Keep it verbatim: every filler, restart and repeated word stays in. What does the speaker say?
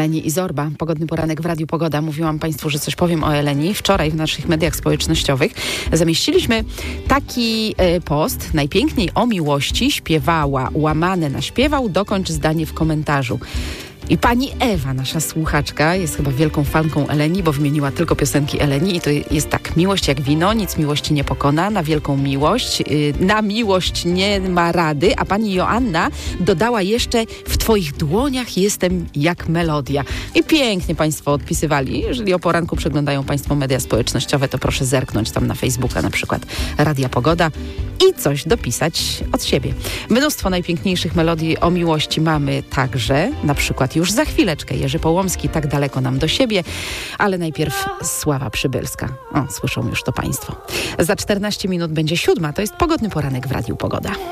Eleni i Zorba. Pogodny poranek w Radiu Pogoda. Mówiłam Państwu, że coś powiem o Eleni. Wczoraj w naszych mediach społecznościowych zamieściliśmy taki e, post. Najpiękniej o miłości śpiewała, łamane na śpiewał, dokończ zdanie w komentarzu. I pani Ewa, nasza słuchaczka, jest chyba wielką fanką Eleni, bo wymieniła tylko piosenki Eleni i to jest tak, miłość jak wino, nic miłości nie pokona, na wielką miłość, yy, na miłość nie ma rady, a pani Joanna dodała jeszcze, w twoich dłoniach jestem jak melodia. I pięknie Państwo odpisywali. Jeżeli o poranku przeglądają Państwo media społecznościowe, to proszę zerknąć tam na Facebooka, na przykład Radia Pogoda i coś dopisać od siebie. Mnóstwo najpiękniejszych melodii o miłości mamy także, na przykład już za chwileczkę Jerzy Połomski, tak daleko nam do siebie, ale najpierw Sława Przybylska. O, słyszą już to Państwo. Za czternaście minut będzie siódma, to jest pogodny poranek w Radiu Pogoda.